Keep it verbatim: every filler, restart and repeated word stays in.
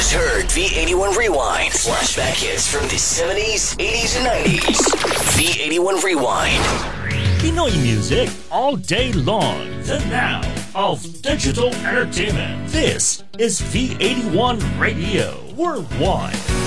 just heard V eighty-one Rewind. Flashback hits from the seventies, eighties, and nineties. V eighty-one Rewind. Pinoy music all day long. The now of digital entertainment. This is V eighty-one Radio Worldwide.